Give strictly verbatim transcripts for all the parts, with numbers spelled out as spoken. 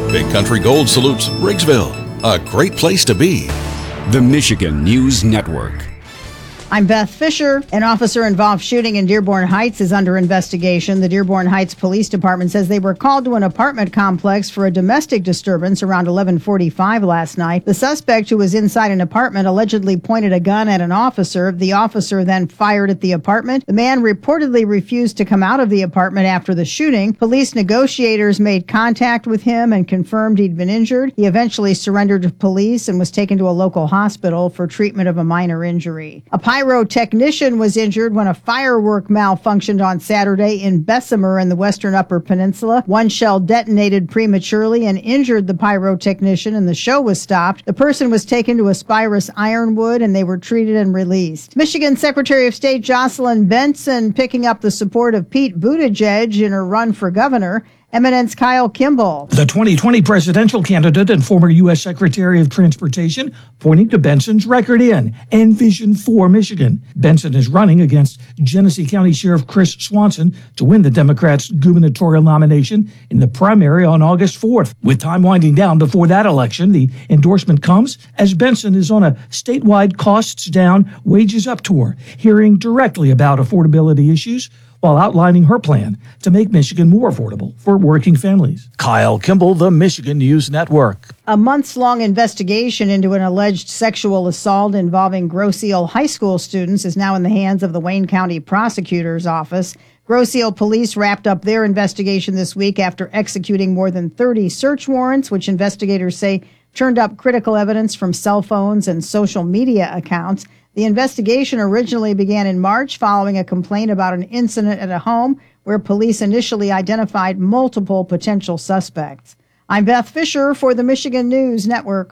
Big Country Gold salutes Briggsville, a great place to be. The Michigan News Network. I'm Beth Fisher. An officer-involved shooting in Dearborn Heights is under investigation. The Dearborn Heights Police Department says they were called to an apartment complex for a domestic disturbance around eleven forty-five last night. The suspect, who was inside an apartment, allegedly pointed a gun at an officer. The officer then fired at the apartment. The man reportedly refused to come out of the apartment after the shooting. Police negotiators made contact with him and confirmed he'd been injured. He eventually surrendered to police and was taken to a local hospital for treatment of a minor injury. A pyrotechnician was injured when a firework malfunctioned on Saturday in Bessemer in the western Upper Peninsula. One shell detonated prematurely and injured the pyrotechnician, and the show was stopped. The person was taken to Aspirus Ironwood, and they were treated and released. Michigan Secretary of State Jocelyn Benson picking up the support of Pete Buttigieg in her run for governor. Eminence Kyle Kimball. The twenty twenty presidential candidate and former U S Secretary of Transportation pointing to Benson's record in and vision for Michigan. Benson is running against Genesee County Sheriff Chris Swanson to win the Democrats' gubernatorial nomination in the primary on August fourth. With time winding down before that election, the endorsement comes as Benson is on a statewide costs down, wages up tour, hearing directly about affordability issues while outlining her plan to make Michigan more affordable for working families. Kyle Kimball, the Michigan News Network. A months-long investigation into an alleged sexual assault involving Grosse Ile High School students is now in the hands of the Wayne County Prosecutor's Office. Grosse Ile police wrapped up their investigation this week after executing more than thirty search warrants, which investigators say turned up critical evidence from cell phones and social media accounts. The investigation originally began in March following a complaint about an incident at a home where police initially identified multiple potential suspects. I'm Beth Fisher for the Michigan News Network.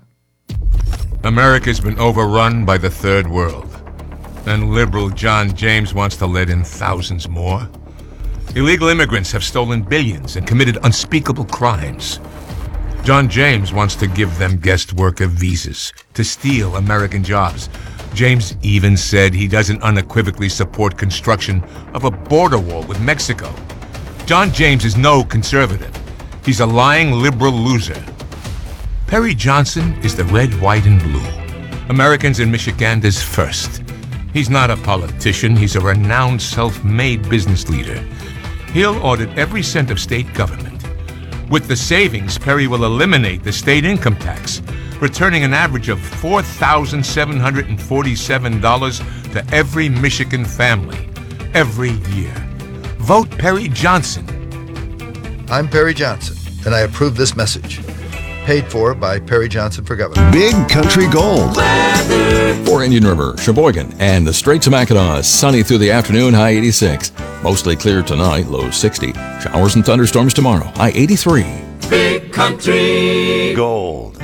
America's been overrun by the third world, and liberal John James wants to let in thousands more. Illegal immigrants have stolen billions and committed unspeakable crimes. John James wants to give them guest worker visas to steal American jobs. James even said he doesn't unequivocally support construction of a border wall with Mexico. John James is no conservative. He's a lying liberal loser. Perry Johnson is the red, white, and blue. Americans and Michiganders first. He's not a politician. He's a renowned self-made business leader. He'll audit every cent of state government. With the savings, Perry will eliminate the state income tax, returning an average of four thousand seven hundred forty-seven dollars to every Michigan family every year. Vote Perry Johnson. I'm Perry Johnson, and I approve this message. Paid for by Perry Johnson for Governor. Big Country Gold. For Indian River, Sheboygan, and the Straits of Mackinac, sunny through the afternoon, high eighty-six. Mostly clear tonight, low sixty. Showers and thunderstorms tomorrow, high eighty-three. Big Country Gold.